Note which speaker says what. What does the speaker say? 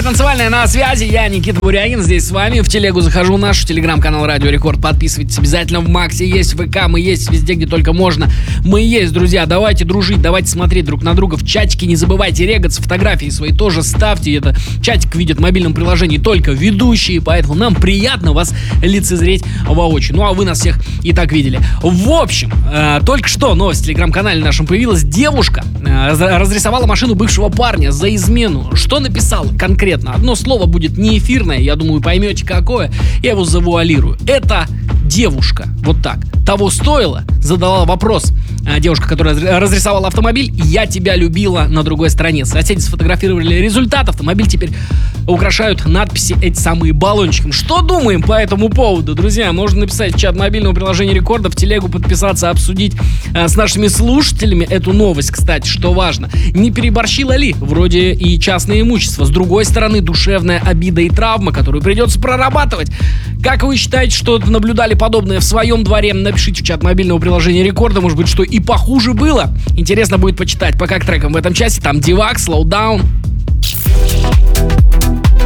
Speaker 1: Танцевальная на связи, я Никита Бурягин, здесь с вами. В телегу захожу, наш телеграм-канал Радио Рекорд. Подписывайтесь обязательно, в Максе есть, в ВК мы есть, везде, где только можно. Мы есть, друзья, давайте дружить, давайте смотреть друг на друга в чатике. Не забывайте регаться, фотографии свои тоже ставьте. Это чатик видят в мобильном приложении только ведущие, поэтому нам приятно вас лицезреть воочию. Ну а вы нас всех и так видели. В общем, только что новость в телеграм-канале нашем появилась. Девушка разрисовала машину бывшего парня за измену. Что написала конкретно? Одно слово будет не эфирное, я думаю, поймете какое. Я его завуалирую. Это девушка. Вот так. Того стоило? Задала вопрос девушка, которая разрисовала автомобиль. Я тебя любила на другой стороне. Соседи сфотографировали результат. Автомобиль теперь украшают надписи эти самые баллончиком. Что думаем по этому поводу, друзья? Можно написать в чат мобильного приложения Рекорда, в телегу подписаться, обсудить с нашими слушателями эту новость. Кстати, что важно, не переборщила ли? Вроде и частное имущество. С другой стороны, душевная обида и травма, которую придется прорабатывать. Как вы считаете, что наблюдали подобное в своем дворе? Напишите в чат мобильного приложения Рекорда, может быть, что и похуже было. Интересно будет почитать. Пока к трекам в этом часе. Там Девак, Slow Down.